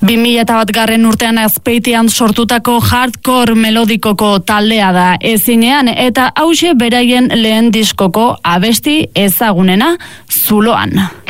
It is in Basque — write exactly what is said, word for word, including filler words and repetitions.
bi mila bat garren urtean Azpeitian sortutako hardcore melodikoko taldea da Ezinean, eta hauxe beraien lehen diskoko abesti ezagunena, Zuloan.